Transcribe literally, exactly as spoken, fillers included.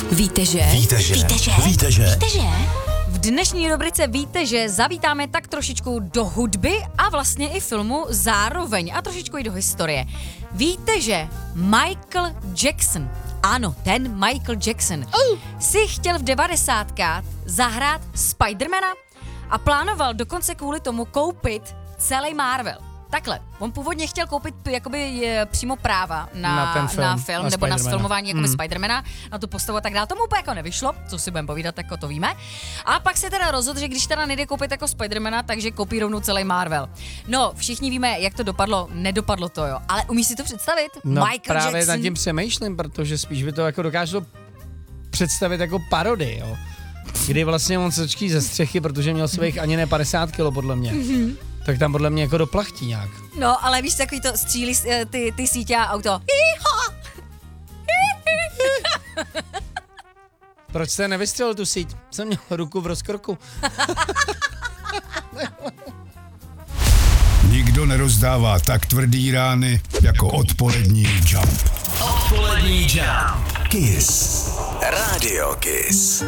Víte, že? Víte, že? Víte, že? Víte, že? Víte, že? V dnešní rubrice Víte, že zavítáme tak trošičku do hudby a vlastně i filmu zároveň a trošičku i do historie. Víte, že Michael Jackson, ano, ten Michael Jackson, uh. si chtěl v devadesátkách zahrát Spidermana a plánoval dokonce kvůli tomu koupit celý Marvel. Takhle, on původně chtěl koupit jakoby je, přímo práva na, na, ten film, na film na nebo na sfilmování jakoby mm. Spidermana, na tu postavu a tak dále. Tomu úplně jako nevyšlo, co si budeme povídat, jako to víme. A pak se teda rozhodl, že když teda nejde koupit jako Spidermana, takže koupí rovnou celý Marvel. No, všichni víme, jak to dopadlo, nedopadlo to, jo. Ale umíš si to představit? No Michael právě Jackson. nad tím přemýšlím, protože spíš by to jako dokážu představit jako parody, jo. Kdy vlastně on se točí ze střechy, protože měl svých ani ne padesát kilo podle mě. Mm-hmm. Tak tam podle mě jako doplachtí nějak. No, ale víš, takový to střílí ty, ty sítě a auto. Proč jste nevystřelil tu síť? Jsem měl ruku v rozkroku. Nikdo nerozdává tak tvrdý rány jako odpolední Jump. Odpolední Jump. Kiss. Radio Kiss.